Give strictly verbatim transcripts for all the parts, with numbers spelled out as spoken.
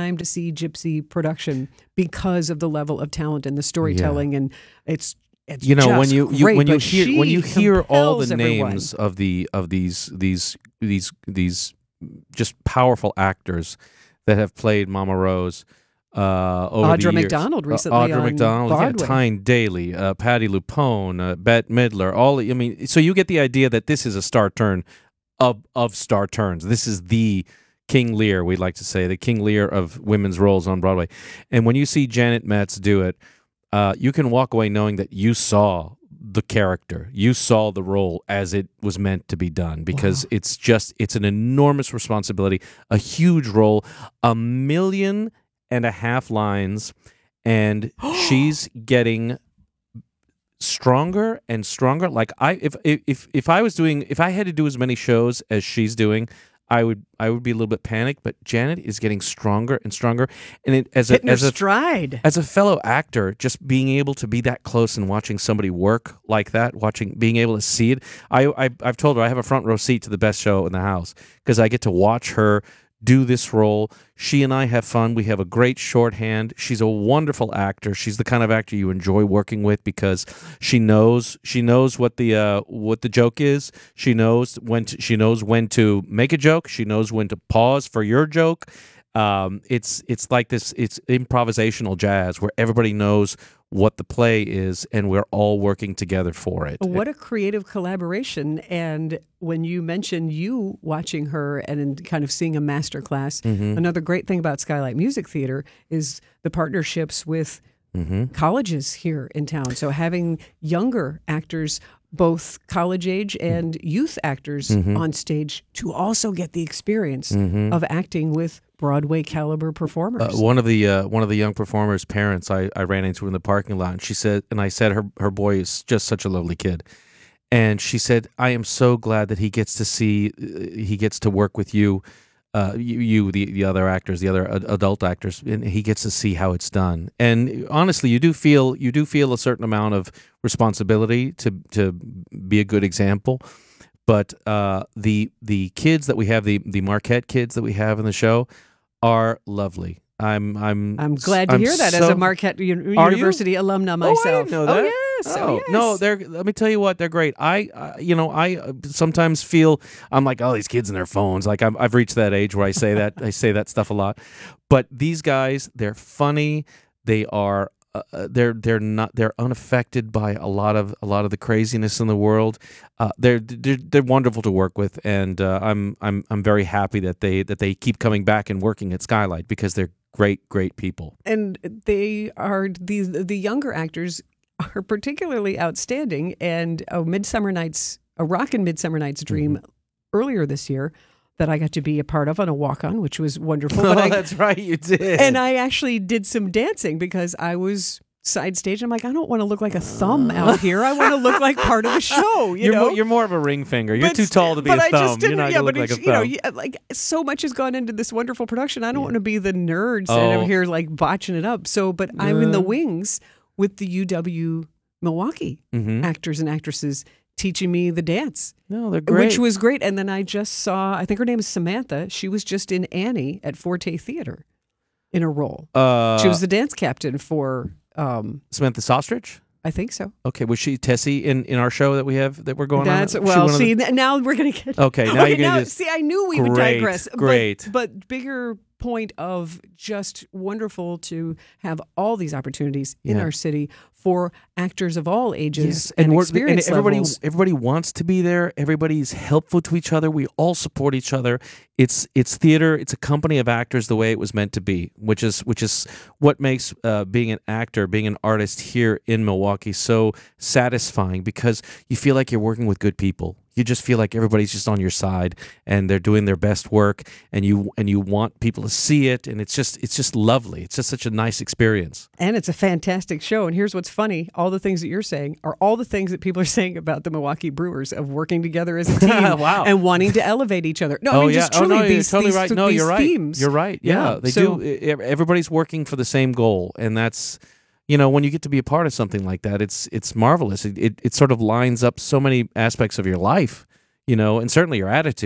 time to see Gypsy production because of the level of talent and the storytelling, yeah. and it's it's you know just when you, you great, when you but hear when you hear all the everyone. names of the of these these these these just powerful actors that have played Mama Rose. Uh, over Audra the years. McDonald recently. Uh, Audra on McDonald, yeah, Broadway. Tyne Daly, uh, Patti LuPone, uh, Bette Midler. All I mean, so you get the idea that this is a star turn of of star turns. This is the King Lear, we'd like to say, the King Lear of women's roles on Broadway. And when you see Janet Metz do it, uh, you can walk away knowing that you saw the character, you saw the role as it was meant to be done, because wow. it's just it's an enormous responsibility, a huge role, a million and a half lines, and she's getting stronger and stronger. Like I, if if if I was doing, if I had to do as many shows as she's doing, I would I would be a little bit panicked. But Janet is getting stronger and stronger, and it, as a Hitting as her a stride, as a fellow actor, just being able to be that close and watching somebody work like that, watching being able to see it. I, I I've told her I have a front row seat to the best show in the house because I get to watch her do this role. She and I have fun. We have a great shorthand. She's a wonderful actor. She's the kind of actor you enjoy working with because she knows she knows what the uh, what the joke is. She knows when to, she knows when to make a joke. She knows when to pause for your joke. Um, it's it's like this. It's improvisational jazz where everybody knows what the play is, and we're all working together for it. What a creative collaboration. And when you mentioned you watching her and kind of seeing a master class, mm-hmm. another great thing about Skylight Music Theater is the partnerships with mm-hmm. colleges here in town. So having younger actors, both college age and youth actors mm-hmm. on stage to also get the experience mm-hmm. of acting with Broadway caliber performers. Uh, one of the uh, one of the young performers' parents I, I ran into in the parking lot, and she said, and I said her her boy is just such a lovely kid, and she said, I am so glad that he gets to see uh, he gets to work with you, uh, you, you the the other actors, the other ad- adult actors, and he gets to see how it's done. And honestly, you do feel you do feel a certain amount of responsibility to to be a good example. But uh, the the kids that we have, the the Marquette kids that we have in the show, are lovely. I'm I'm I'm glad to I'm hear that so, as a Marquette U- University you? alumna myself. Oh, I didn't know that. Oh yes, oh, oh, yes. No, they're. Let me tell you what, they're great. I, uh, you know, I uh, sometimes feel I'm like, oh, these kids and their phones. Like I'm, I've reached that age where I say that I say that stuff a lot. But these guys, they're funny. They are. Uh, they're they're not they're unaffected by a lot of a lot of the craziness in the world. Uh, they're, they're they're wonderful to work with, and uh, I'm I'm I'm very happy that they that they keep coming back and working at Skylight because they're great great people. And they are these the younger actors are particularly outstanding. And a Midsummer Night's a Rockin' Midsummer Night's Dream mm-hmm. earlier this year that I got to be a part of on a walk-on, which was wonderful. Oh, but I, that's right, you did. And I actually did some dancing because I was side stage. I'm like, I don't want to look like a thumb out here. I want to look like part of the show. You you're know, more, you're more of a ring finger. You're but, too tall to be but a I thumb. Just didn't, you're not yeah, gonna but look like a you know, thumb. yeah, like so much has gone into this wonderful production. I don't yeah. want to be the nerd oh. standing over here like botching it up. So, but uh. I'm in the wings with the U W Milwaukee mm-hmm. actors and actresses teaching me the dance. No, they're great. Which was great. And then I just saw, I think her name is Samantha. She was just in Annie at Forte Theater in a role. Uh, she was the dance captain for... Um, Samantha Sostrich? I think so. Okay, was she Tessie in, in our show that we have that we're going That's, on? Well, see, the... now we're going to get... Okay, now okay, you're going to now, just... See, I knew we great, would digress. Great, but, but bigger point of just wonderful to have all these opportunities in yeah. our city for actors of all ages yes. and, and experience and everybody, levels. Everybody wants to be there. Everybody's helpful to each other. We all support each other. It's it's theater. It's a company of actors the way it was meant to be, which is which is what makes uh, being an actor, being an artist here in Milwaukee so satisfying because you feel like you're working with good people. You just feel like everybody's just on your side and they're doing their best work, and you and you want people to see it, and it's just it's just lovely. It's just such a nice experience. And it's a fantastic show. And here's what's funny: all the things that you're saying are all the things that people are saying about the Milwaukee Brewers of working together as a team wow. and wanting to elevate each other. No, oh, I mean yeah. just truly oh, no, these, you're totally these, right. No, these you're right. themes. You're right. Yeah, yeah. they so, do. Everybody's working for the same goal, and that's. You know, when you get to be a part of something like that, it's it's marvelous. It, it it sort of lines up so many aspects of your life, you know, and certainly your attitude.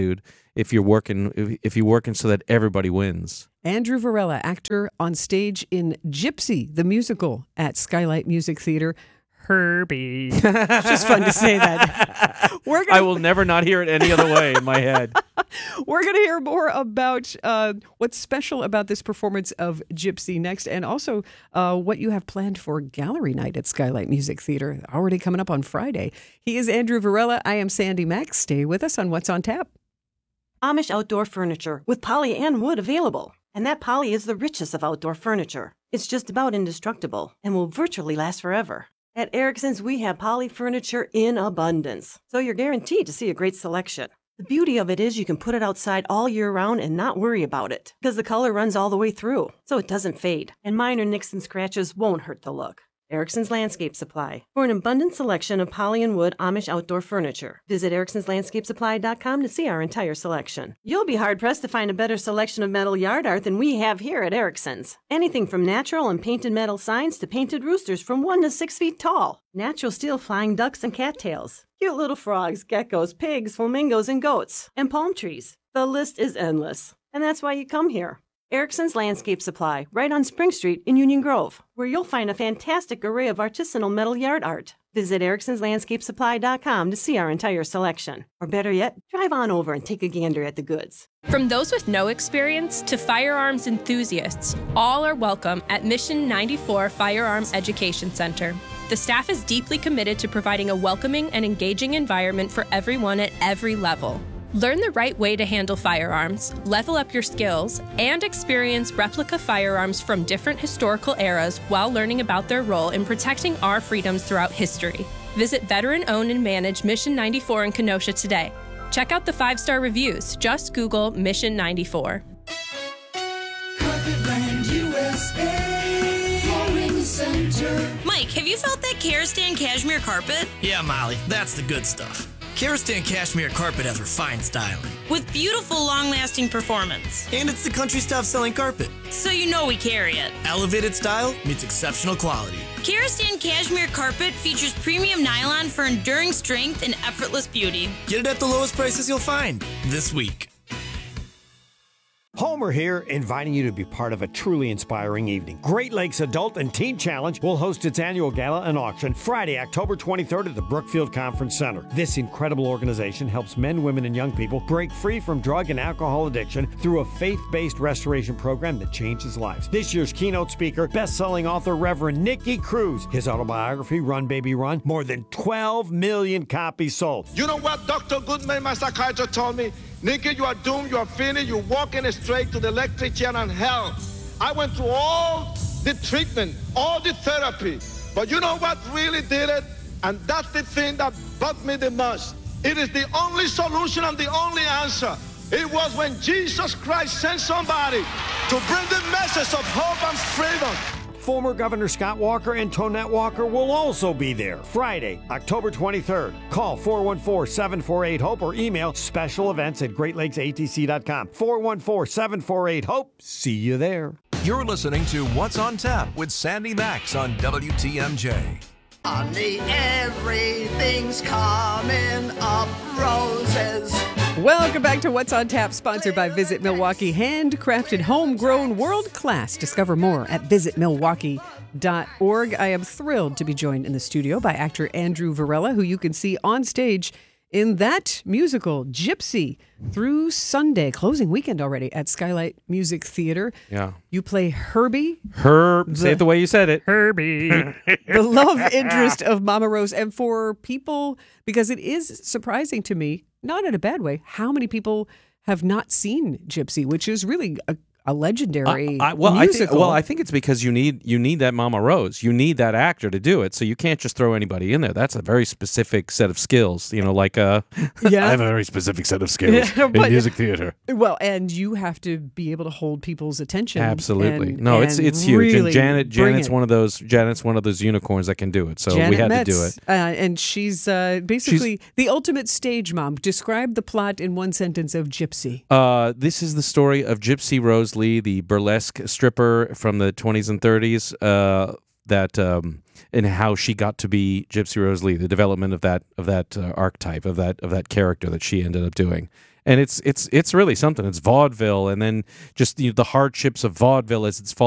if you're working if, if you're working so that everybody wins. Andrew Varela, actor on stage in Gypsy, the musical at Skylight Music Theater. Herbie. It's just fun to say that. We're gonna, I will never not hear it any other way in my head. We're going to hear more about uh, what's special about this performance of Gypsy next, and also uh, what you have planned for Gallery Night at Skylight Music Theater, already coming up on Friday. He is Andrew Varela. I am Sandy Max. Stay with us on What's on Tap. Amish outdoor furniture with poly and wood available. And that poly is the richest of outdoor furniture. It's just about indestructible and will virtually last forever. At Erickson's, we have poly furniture in abundance, so you're guaranteed to see a great selection. The beauty of it is you can put it outside all year round and not worry about it, because the color runs all the way through, so it doesn't fade, and minor nicks and scratches won't hurt the look. Erickson's Landscape Supply. For an abundant selection of poly and wood Amish outdoor furniture, visit ericksons landscape supply dot com to see our entire selection. You'll be hard-pressed to find a better selection of metal yard art than we have here at Erickson's. Anything from natural and painted metal signs to painted roosters from one to six feet tall. Natural steel flying ducks and cattails. Cute little frogs, geckos, pigs, flamingos, and goats. And palm trees. The list is endless. And that's why you come here. Erickson's Landscape Supply, right on Spring Street in Union Grove, where you'll find a fantastic array of artisanal metal yard art. Visit ericksons landscape supply dot com to see our entire selection. Or better yet, drive on over and take a gander at the goods. From those with no experience to firearms enthusiasts, all are welcome at Mission ninety-four Firearms Education Center. The staff is deeply committed to providing a welcoming and engaging environment for everyone at every level. Learn the right way to handle firearms, level up your skills, and experience replica firearms from different historical eras while learning about their role in protecting our freedoms throughout history. Visit veteran-owned and managed Mission ninety-four in Kenosha today. Check out the five-star reviews. Just Google Mission ninety-four. Carpetland U S A Flooring Center. Mike, have you felt that Karastan cashmere carpet? Yeah, Molly, that's the good stuff. Karastan Cashmere Carpet has refined styling. With beautiful, long-lasting performance. And it's the country's top-selling carpet. So you know we carry it. Elevated style meets exceptional quality. Karastan Cashmere Carpet features premium nylon for enduring strength and effortless beauty. Get it at the lowest prices you'll find this week. Homer here, inviting you to be part of a truly inspiring evening. Great Lakes Adult and Teen Challenge will host its annual gala and auction Friday, October twenty-third at the Brookfield Conference Center. This incredible organization helps men, women, and young people break free from drug and alcohol addiction through a faith-based restoration program that changes lives. This year's keynote speaker, best-selling author Reverend Nicky Cruz. His autobiography, Run Baby Run, more than twelve million copies sold. You know what Doctor Goodman, my psychiatrist, told me? Nicky, you are doomed, you are finished, you're walking straight to the electric chair and hell. I went through all the treatment, all the therapy, but you know what really did it? And that's the thing that bugged me the most. It is the only solution and the only answer. It was when Jesus Christ sent somebody to bring the message of hope and freedom. Former Governor Scott Walker and Tonette Walker will also be there Friday, October twenty-third. Call four one four, seven four eight, HOPE or email special events at great lakes a t c dot com. four one four, seven four eight, HOPE. See you there. You're listening to What's on Tap with Sandy Max on W T M J. Honey, everything's coming up roses. Welcome back to What's on Tap, sponsored by Visit Milwaukee. Handcrafted, homegrown, world class. Discover more at visit milwaukee dot org. I am thrilled to be joined in the studio by actor Andrew Varela, who you can see on stage in that musical, Gypsy, through Sunday, closing weekend already at Skylight Music Theater. Yeah. You play Herbie. Herb. Say it the way you said it. Herbie. The love interest of Mama Rose. And for people, because it is surprising to me, not in a bad way, how many people have not seen Gypsy, which is really a, a legendary I, I, well, musical. I think, well, I think it's because you need you need that Mama Rose. You need that actor to do it. So you can't just throw anybody in there. That's a very specific set of skills. You know, like uh, Yeah. I have a very specific set of skills Yeah, in but- music theater. Well, and you have to be able to hold people's attention. Absolutely. and- no, it's and it's huge. really And Janet bring Janet's it. one of those Janet's one of those unicorns that can do it. So Janet we had Metz, to do it. Uh, and she's uh, basically the ultimate stage mom. Describe the plot in one sentence of Gypsy. Uh, this is the story of Gypsy Rose Lee, the burlesque stripper from the twenties and thirties, uh, that um, and how she got to be Gypsy Rose Lee, the development of that of that uh, archetype of that of that character that she ended up doing. And it's it's it's really something. It's vaudeville, and then just you know, the hardships of vaudeville as it's falling